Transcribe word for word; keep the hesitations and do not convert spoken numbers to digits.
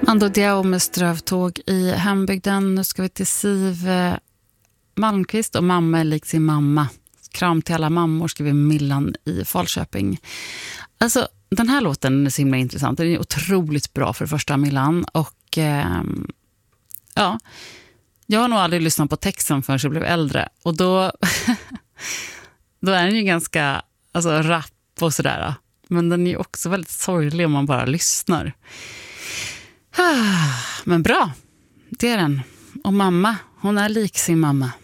Mando Diao med Strövtåg i hembygden. Nu ska vi till Siv Malmqvist och Mamma är lik sin mamma. Kram till alla mammor, skriver Millan i Falköping. Alltså, den här låten är så himla intressant. Den är otroligt bra för första, Millan. Och eh, ja, jag har nog aldrig lyssnat på texten förrän jag blev äldre. Och då, då är den ju ganska alltså, rapp och sådär. Men den är ju också väldigt sorglig om man bara lyssnar. Men bra, det är den. Och mamma, hon är lik sin mamma.